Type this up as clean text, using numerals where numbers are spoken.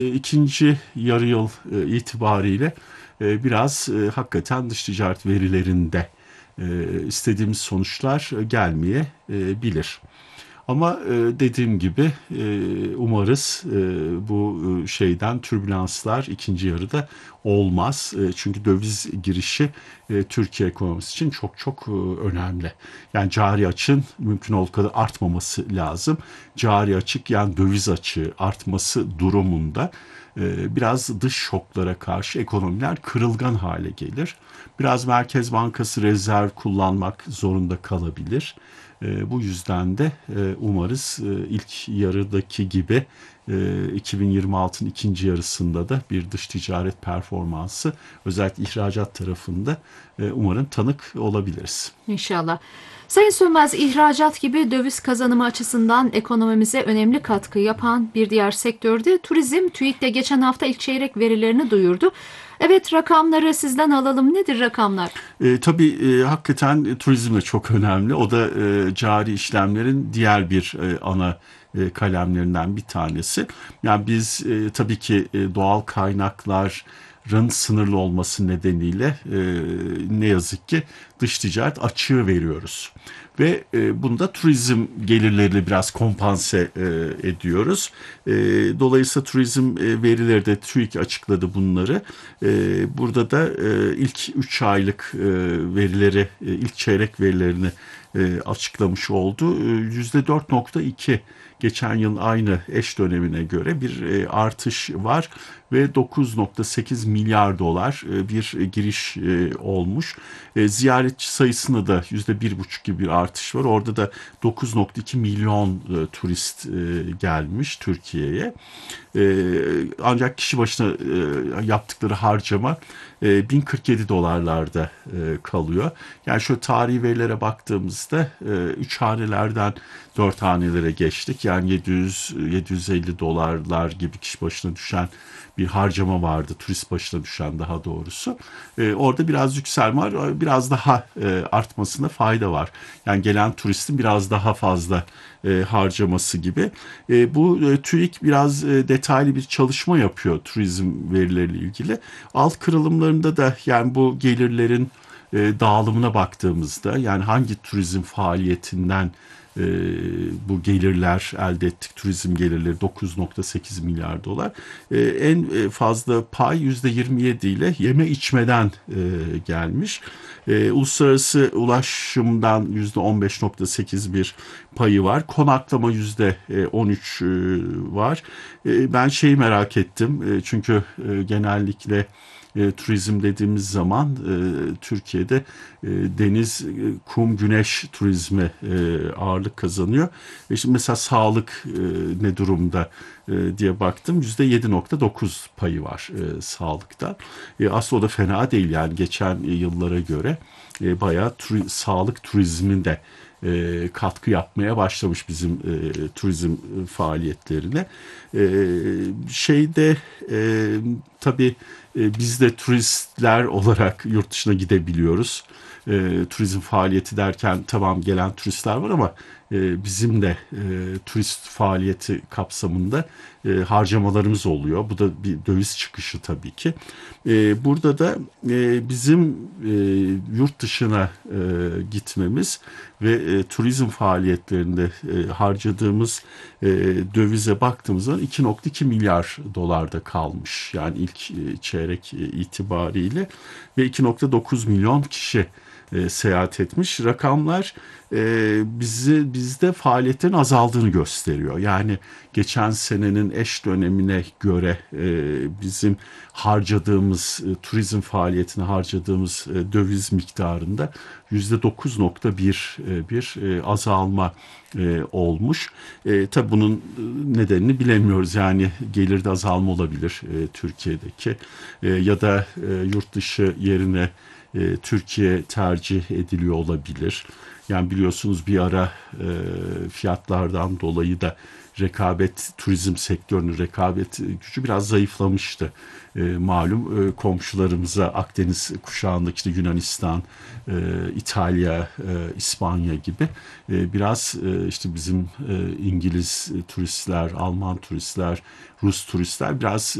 İkinci yarı yıl itibariyle biraz hakikaten dış ticaret verilerinde istediğimiz sonuçlar gelmeye bilir. Ama dediğim gibi umarız bu şeyden türbülanslar ikinci yarıda olmaz. Çünkü döviz girişi Türkiye ekonomisi için çok çok önemli. Yani cari açığın mümkün olduğu kadar artmaması lazım. Cari açık yani döviz açığı artması durumunda biraz dış şoklara karşı ekonomiler kırılgan hale gelir. Biraz Merkez Bankası rezerv kullanmak zorunda kalabilir. Bu yüzden de umarız ilk yarıdaki gibi 2026'ın ikinci yarısında da bir dış ticaret performansı özellikle ihracat tarafında umarım tanık olabiliriz. İnşallah. Sayın Sönmez, ihracat gibi döviz kazanımı açısından ekonomimize önemli katkı yapan bir diğer sektörde turizm. TÜİK de geçen hafta ilk çeyrek verilerini duyurdu. Evet, rakamları sizden alalım. Nedir rakamlar? Tabii hakikaten turizm de çok önemli. O da cari işlemlerin diğer bir ana kalemlerinden bir tanesi. Yani biz tabii ki doğal kaynakların sınırlı olması nedeniyle ne yazık ki dış ticaret açığı veriyoruz. Ve bunu da turizm gelirleriyle biraz kompanse ediyoruz. Dolayısıyla turizm verileri de TÜİK açıkladı bunları. Burada da ilk 3 aylık verileri, ilk çeyrek verilerini açıklamış oldu. %4,2 geçen yıl aynı eş dönemine göre bir artış var ve 9,8 milyar dolar bir giriş olmuş. Ziyaretçi sayısında da %1,5 gibi bir artış var. Orada da 9,2 milyon turist gelmiş Türkiye'ye. Ancak kişi başına yaptıkları harcama 1047 dolarlarda kalıyor. Yani şu tarihi verilere baktığımızda 3 hanelerden 4 hanelere geçtik. Yani 700-750 dolarlar gibi kişi başına düşen bir harcama vardı. Turist başına düşen daha doğrusu. Orada biraz yükselme var. Biraz daha artmasına fayda var. Yani gelen turistin biraz daha fazla harcaması gibi. Bu TÜİK biraz detaylı bir çalışma yapıyor turizm verileriyle ilgili. Alt kırılımlarında da yani bu gelirlerin dağılımına baktığımızda yani hangi turizm faaliyetinden e, bu gelirler elde ettik. Turizm gelirleri 9,8 milyar dolar. En fazla pay %27 ile yeme içmeden gelmiş. Uluslararası ulaşımdan %15,8 bir payı var. Konaklama %13 var. Ben şeyi merak ettim. Çünkü genellikle turizm dediğimiz zaman Türkiye'de deniz, kum, güneş turizmi ağırlık kazanıyor. Şimdi mesela sağlık ne durumda diye baktım. %7,9 payı var sağlıkta. Aslında o da fena değil yani geçen yıllara göre bayağı sağlık turizminde katkı yapmaya başlamış bizim turizm faaliyetlerine. E, şeyde tabii biz de turistler olarak yurt dışına gidebiliyoruz. Turizm faaliyeti derken tamam gelen turistler var ama bizim de turist faaliyeti kapsamında harcamalarımız oluyor. Bu da bir döviz çıkışı tabii ki. Burada da bizim yurt dışına gitmemiz ve turizm faaliyetlerinde harcadığımız dövize baktığımız zaman 2,2 milyar dolarda kalmış. Yani ilk çeyrek itibariyle ve 2,9 milyon kişi seyahat etmiş. Rakamlar bizde faaliyetlerin azaldığını gösteriyor. Yani geçen senenin eş dönemine göre bizim harcadığımız turizm faaliyetine harcadığımız döviz miktarında %9,1 bir azalma olmuş. Tabii bunun nedenini bilemiyoruz. Yani gelirde azalma olabilir Türkiye'deki ya da yurt dışı yerine Türkiye tercih ediliyor olabilir. Yani biliyorsunuz bir ara fiyatlardan dolayı da turizm sektörünün rekabet gücü biraz zayıflamıştı. Malum komşularımıza Akdeniz kuşağındaki işte Yunanistan, İtalya, İspanya gibi biraz işte bizim İngiliz turistler, Alman turistler, Rus turistler biraz